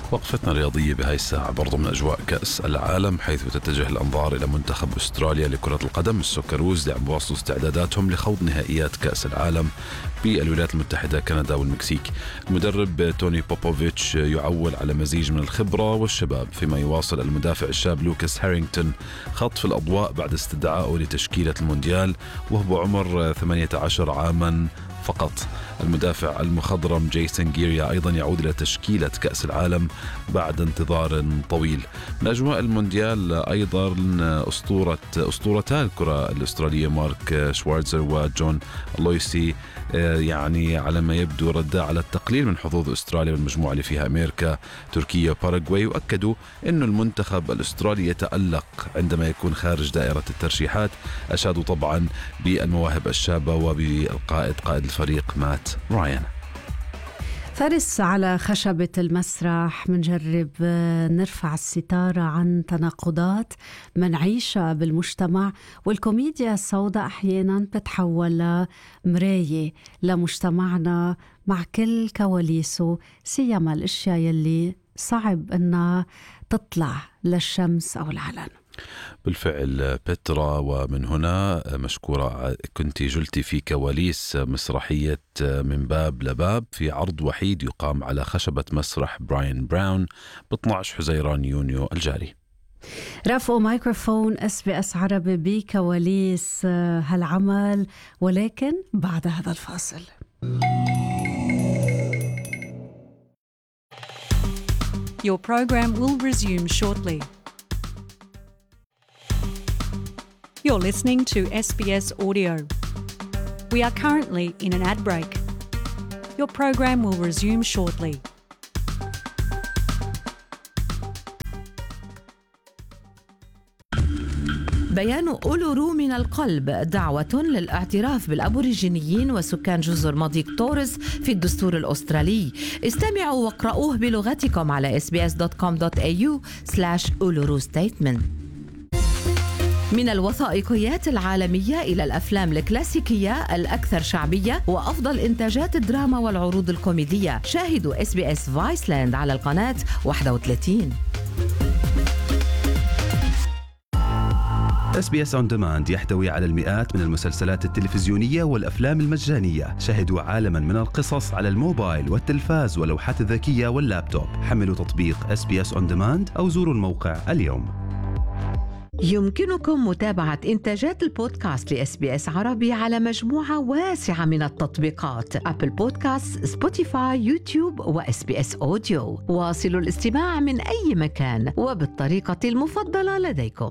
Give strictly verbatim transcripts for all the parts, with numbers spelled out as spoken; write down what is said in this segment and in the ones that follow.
وقفتنا الرياضية بهاي الساعة برضو من أجواء كأس العالم، حيث تتجه الأنظار إلى منتخب أستراليا لكرة القدم السوكروز اللي عم بواصلوا استعداداتهم لخوض نهائيات كأس العالم بالولايات المتحدة، كندا والمكسيك. المدرب توني بوبوفيتش يعول على مزيج من الخبرة والشباب، فيما يواصل المدافع الشاب لوكاس هارينغتون خطف الأضواء بعد استدعائه لتشكيلة المونديال وهو بعمر ثمانية عشر عاما فقط. المدافع المخضرم جيسون جيريا أيضا يعود إلى تشكيلة كأس العالم بعد انتظار طويل. من أجواء المونديال أيضا أسطورة أسطورتا الكرة الأسترالية مارك شوارتزر وجون لويسي، يعني على ما يبدو ردا على التقليل من حظوظ أستراليا بالمجموعة اللي فيها أمريكا تركيا وباراغواي، وأكدوا أن المنتخب الأسترالي يتألق عندما يكون خارج دائرة الترشيحات. أشادوا طبعا بالمواهب الشابة وبالقائد قائد الفريق مات رايان. فارس، على خشبة المسرح منجرب نرفع الستارة عن تناقضات منعيشها بالمجتمع، والكوميديا السوداء أحيانا بتتحول لمراية لمجتمعنا مع كل كواليسه، سيما الأشياء يلي صعب أنها تطلع للشمس أو العلن. بالفعل بترا، ومن هنا مشكورة كنت جلتي في كواليس مسرحية من باب لباب في عرض وحيد يقام على خشبة مسرح براين براون ب اثني عشر حزيران يونيو الجاري. رافقوا مايكروفون اس بي اس عربي بكواليس هالعمل، ولكن بعد هذا الفاصل. Your program will resume shortly. You're listening to S B S Audio. We are currently in an ad break. Your program will resume shortly. بيان أولورو من القلب دعوة للاعتراف بالأبوريجينيين وسكان جزر مضيق تورس في الدستور الأسترالي. استمعوا واقرأوه بلغتكم على اس بي اس دوت كوم دوت إيه يو سلاش أولورو ستيتمنت. من الوثائقيات العالمية إلى الأفلام الكلاسيكية الأكثر شعبية وأفضل إنتاجات الدراما والعروض الكوميدية، شاهدوا اس بي اس فايسلاند على القناة واحد وثلاثين. إس بي إس On Demand يحتوي على المئات من المسلسلات التلفزيونية والأفلام المجانية. شاهدوا عالماً من القصص على الموبايل والتلفاز واللوحات الذكية واللابتوب. حملوا تطبيق إس بي إس On Demand أو زوروا الموقع اليوم. يمكنكم متابعة إنتاجات البودكاست لإس بي إس عربي على مجموعة واسعة من التطبيقات: أبل بودكاست، سبوتيفاي، يوتيوب وإس بي إس أوديو. واصلوا الاستماع من أي مكان وبالطريقة المفضلة لديكم.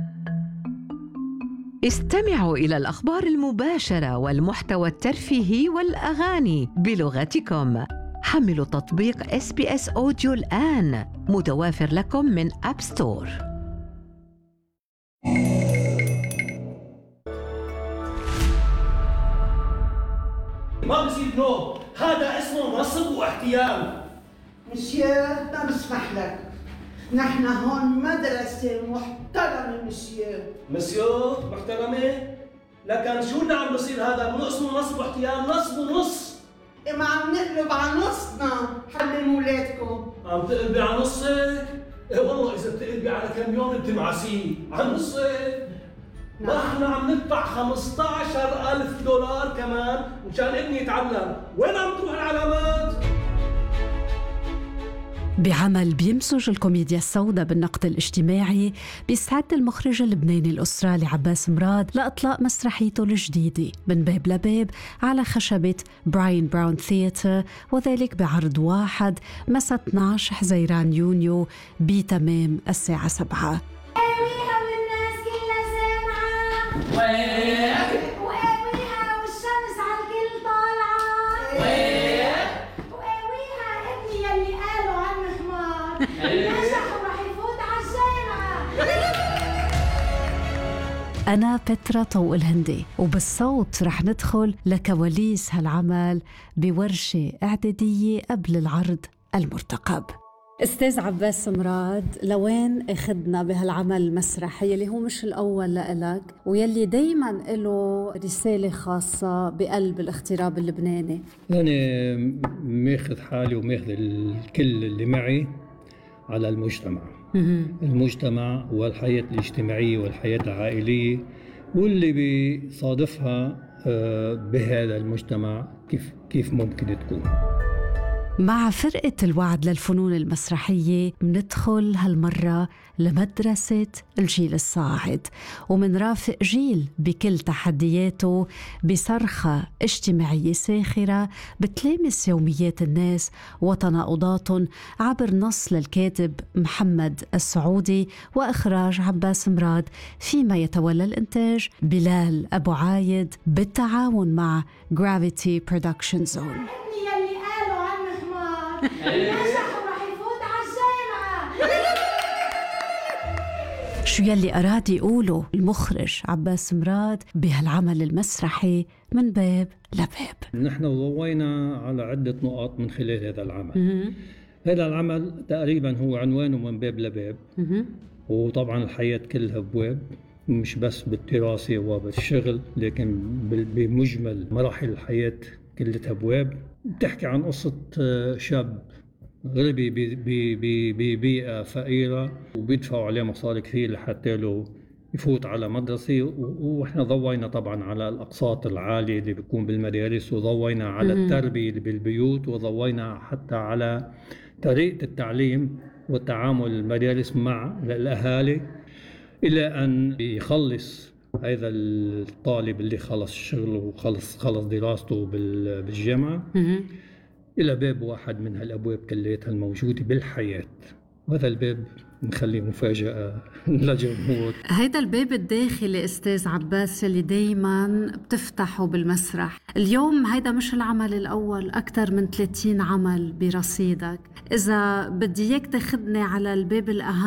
استمعوا إلى الأخبار المباشرة والمحتوى الترفيهي والأغاني بلغتكم. حملوا تطبيق إس بي إس أوديو الآن، متوافر لكم من أب ستور. ما بصير نوم، هذا اسمه نصب واحتيال. مسيو ما بسمح لك، نحن هون مدرسة محترمة. مسيو مسيو محترمة؟ لكن شو اللي عم بصير هذا؟ مو اسمه نصب واحتيال، نصب ونص. إيه ما عم نقلب على نصنا، حلموا ولادكم. عم تقلبي على نصك؟ إيه والله إذا بتقلبي على كم يوم بتمعسيه، على نصك. ما احنا عم ندفع خمسة عشر ألف دولار كمان مشان ابني يتعلم، وين عم تروح العلامات؟ بعمل بيمزج الكوميديا السوداء بالنقد الاجتماعي، بيستعد المخرج اللبناني الأسترالي عباس مراد لإطلاق مسرحيته الجديدة من باب لباب على خشبة براين براون ثياتر، وذلك بعرض واحد مساء اثني عشر حزيران يونيو بتمام الساعة سبعة. وقاويها والشمس عالكل طالعة، وقاويها ابني يلي قالوا عنه حمار نجح ورح يفوت عالجامعة. أنا بترا طوق الهندي، وبالصوت رح ندخل لكواليس هالعمل بورشة إعدادية قبل العرض المرتقب. أستاذ عباس مراد، لوين أخذنا بهالعمل المسرحي اللي هو مش الأول لإلك ويلي دايماً له رسالة خاصة بقلب الاغتراب اللبناني؟ أنا ماخذ حالي وماخذ الكل اللي معي على المجتمع. المجتمع والحياة الاجتماعية والحياة العائلية واللي بيصادفها بهذا المجتمع كيف كيف ممكن تكون. مع فرقة الوعد للفنون المسرحية مندخل هالمرة لمدرسة الجيل الصاعد ومنرافق جيل بكل تحدياته بصرخة اجتماعية ساخرة بتلامس يوميات الناس وتناقضاتهم عبر نص للكاتب محمد السعودي وإخراج عباس مراد، فيما يتولى الإنتاج بلال أبو عايد بالتعاون مع Gravity Production Zone. نجح ورح يفوت عالجامعة. شو يلي أراد يقوله المخرج عباس مراد بهالعمل المسرحي من باب لباب؟ نحن ضوينا على عدة نقاط من خلال هذا العمل. هذا العمل تقريبا هو عنوانه من باب لباب، وطبعا الحياة كلها بواب، مش بس بالدراسة وبالشغل لكن بمجمل مراحل الحياة كلها بواب. بتحكي عن قصة شاب غربي ببيئة فقيرة وبيدفعوا عليه مصاري كثير لحتى له يفوت على مدرسة، وإحنا ضوينا طبعا على الأقساط العالية اللي بيكون بالمدارس، وضوينا على التربية اللي بالبيوت، وضوينا حتى على طريقة التعليم والتعامل المدارس مع الأهالي، إلى أن يخلص هذا الطالب اللي خلص شغله وخلص خلص دراسته بالجامعة إلى باب واحد من هالأبواب كلياتها الموجودة بالحياة. وهذا الباب نخليه مفاجأة للجمهور. هيدا الباب الداخلي أستاذ عباس اللي دايما بتفتحه بالمسرح، اليوم هيدا مش العمل الأول، أكثر من ثلاثين عمل برصيدك. إذا بدي إياك تاخدني على الباب الأهم